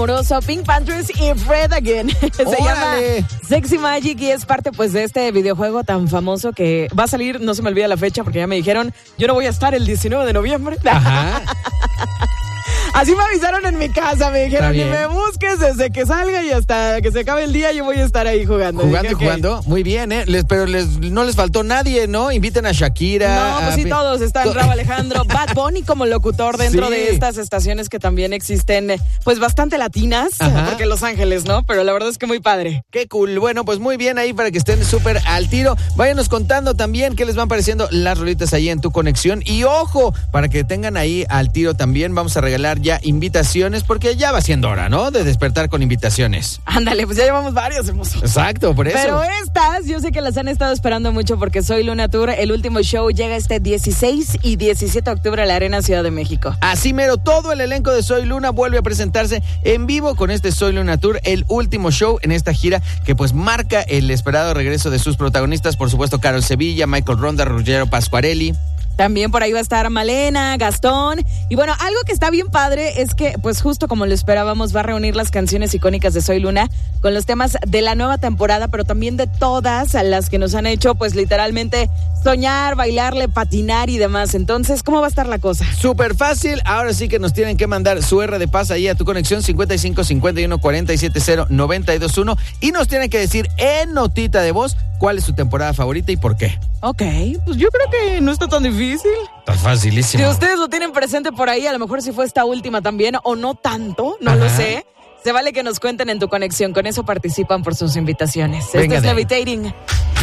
Amoroso, Pink Panthers y Fred Again. Se llama Sexy Magic y es parte pues de este videojuego tan famoso que va a salir, no se me olvida la fecha porque ya me dijeron, yo no voy a estar el 19 de noviembre. Ajá. Así me avisaron en mi casa, me dijeron, ni me busques desde que salga y hasta que se acabe el día yo voy a estar ahí jugando. Jugando. Muy bien, ¿eh? Pero no les faltó nadie, ¿no? Inviten a Shakira. No, pues sí, todos están. Rauw Alejandro, Bad Bunny como locutor dentro de estas estaciones que también existen, pues bastante latinas, porque Los Ángeles, ¿no? Pero la verdad es que muy padre. Qué cool. Bueno, pues muy bien ahí para que estén súper al tiro. Váyanos contando también qué les van pareciendo las rolitas ahí en Tu Conexión. Y ojo, para que tengan ahí al tiro también, vamos a regalar ya invitaciones, porque ya va siendo hora, ¿no? De despertar con invitaciones. Ándale, pues ya llevamos varios, hermoso. Exacto, por eso. Pero estas, yo sé que las han estado esperando mucho porque Soy Luna Tour, el último show llega este 16 y 17 de octubre a la Arena Ciudad de México. Así mero, todo el elenco de Soy Luna vuelve a presentarse en vivo con este Soy Luna Tour, el último show en esta gira que pues marca el esperado regreso de sus protagonistas, por supuesto Carol Sevilla, Michael Ronda, Ruggero Pasquarelli. También por ahí va a estar Malena, Gastón. Y bueno, algo que está bien padre es que, pues justo como lo esperábamos, va a reunir las canciones icónicas de Soy Luna con los temas de la nueva temporada, pero también de todas las que nos han hecho, pues literalmente soñar, bailarle, patinar y demás. Entonces, ¿cómo va a estar la cosa? Súper fácil. Ahora sí que nos tienen que mandar su R de paz ahí a Tu Conexión 55 51 47 0 92 1 y nos tienen que decir en notita de voz cuál es su temporada favorita y por qué. Ok, pues yo creo que no está tan difícil. Está facilísimo. Si ustedes lo tienen presente por ahí, a lo mejor si fue esta última también o no tanto, no lo sé. Se vale que nos cuenten en Tu Conexión. Con eso participan por sus invitaciones. Esto es Levitating.